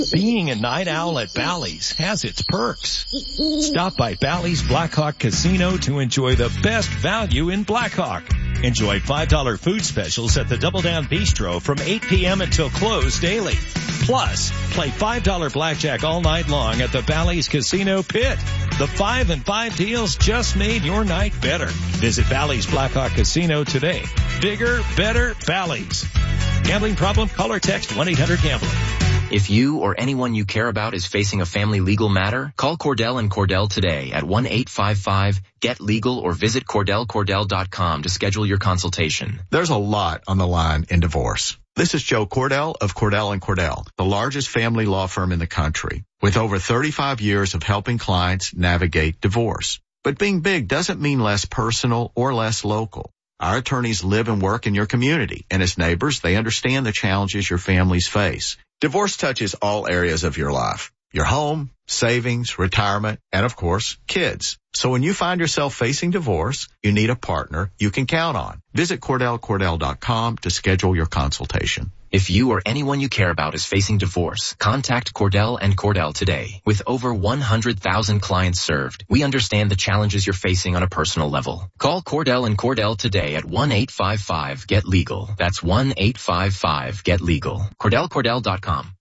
Being a night owl at Bally's has its perks. Stop by Bally's Blackhawk Casino to enjoy the best value in Blackhawk. Enjoy $5 food specials at the Double Down Bistro from 8 p.m. until close daily. Plus, play $5 blackjack all night long at the Bally's Casino Pit. The 5 and 5 deals just made your night better. Visit Bally's Blackhawk Casino today. Bigger, better, Bally's. Gambling problem? Call or text 1-800-GAMBLER. If you or anyone you care about is facing a family legal matter, call Cordell and Cordell today at 1-855-GET-LEGAL or visit CordellCordell.com to schedule your consultation. There's a lot on the line in divorce. This is Joe Cordell of Cordell & Cordell, the largest family law firm in the country, with over 35 years of helping clients navigate divorce. But being big doesn't mean less personal or less local. Our attorneys live and work in your community, and as neighbors, they understand the challenges your families face. Divorce touches all areas of your life. Your home, savings, retirement, and of course, kids. So when you find yourself facing divorce, you need a partner you can count on. Visit CordellCordell.com to schedule your consultation. If you or anyone you care about is facing divorce, contact Cordell and Cordell today. With over 100,000 clients served, we understand the challenges you're facing on a personal level. Call Cordell and Cordell today at 1-855-GET-LEGAL. That's 1-855-GET-LEGAL. CordellCordell.com.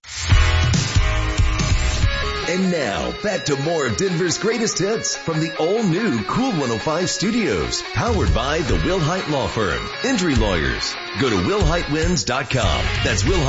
And now, back to more of Denver's greatest hits from the all-new Cool 105 Studios, powered by the Will Hite Law Firm, Injury Lawyers. Go to WillHiteWins.com. That's